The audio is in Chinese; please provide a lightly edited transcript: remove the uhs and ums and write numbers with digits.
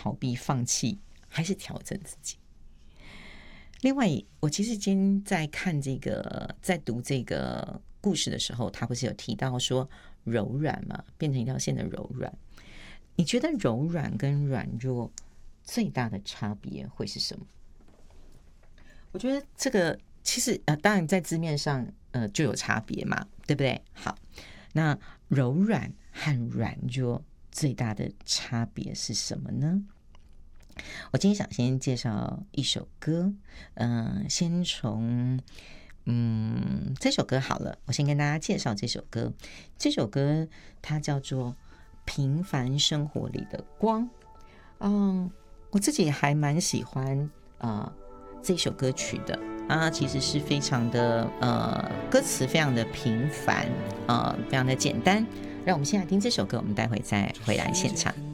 逃避、放弃，还是调整自己？另外，我其实今天在看在读这个故事的时候，他不是有提到说柔软嘛，变成一条线的柔软。你觉得柔软跟软弱最大的差别会是什么？我觉得这个其实当然在字面上就有差别嘛，对不对？好，那柔软和软弱最大的差别是什么呢？我今天想先介绍一首歌，先从这首歌好了，我先跟大家介绍这首歌。这首歌它叫做《平凡生活里的光》。我自己还蛮喜欢这首歌曲的啊，其实是非常的歌词非常的平凡非常的简单。让我们先来听这首歌，我们待会再回来现场。